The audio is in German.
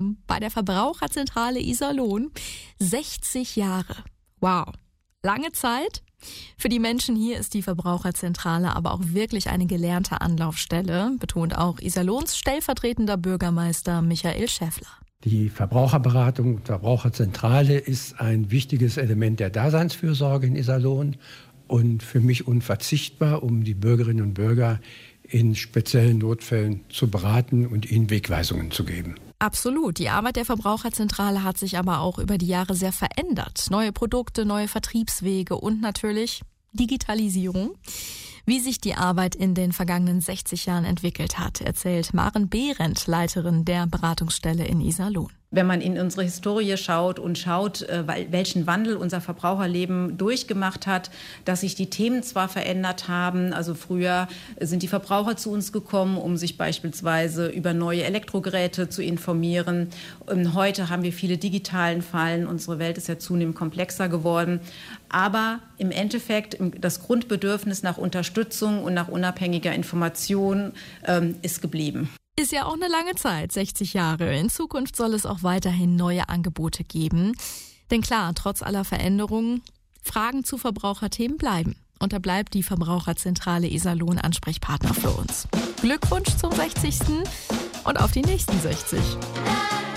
willkommen bei der Verbraucherzentrale Iserlohn. 60 Jahre. Wow, lange Zeit. Für die Menschen hier ist die Verbraucherzentrale aber auch wirklich eine gelernte Anlaufstelle, betont auch Iserlohns stellvertretender Bürgermeister Michael Schäffler. Die Verbraucherberatung und Verbraucherzentrale ist ein wichtiges Element der Daseinsfürsorge in Iserlohn und für mich unverzichtbar, um die Bürgerinnen und Bürger in speziellen Notfällen zu beraten und ihnen Wegweisungen zu geben. Absolut. Die Arbeit der Verbraucherzentrale hat sich aber auch über die Jahre sehr verändert. Neue Produkte, neue Vertriebswege und natürlich Digitalisierung. Wie sich die Arbeit in den vergangenen 60 Jahren entwickelt hat, erzählt Maren Behrendt, Leiterin der Beratungsstelle in Iserlohn. Wenn man in unsere Historie schaut und schaut, welchen Wandel unser Verbraucherleben durchgemacht hat, dass sich die Themen zwar verändert haben, also früher sind die Verbraucher zu uns gekommen, um sich beispielsweise über neue Elektrogeräte zu informieren. Und heute haben wir viele digitalen Fallen, unsere Welt ist ja zunehmend komplexer geworden. Aber im Endeffekt das Grundbedürfnis nach Unterstützung und nach unabhängiger Information ist geblieben. Ist ja auch eine lange Zeit, 60 Jahre. In Zukunft soll es auch weiterhin neue Angebote geben. Denn klar, trotz aller Veränderungen, Fragen zu Verbraucherthemen bleiben. Und da bleibt die Verbraucherzentrale Iserlohn Ansprechpartner für uns. Glückwunsch zum 60. und auf die nächsten 60.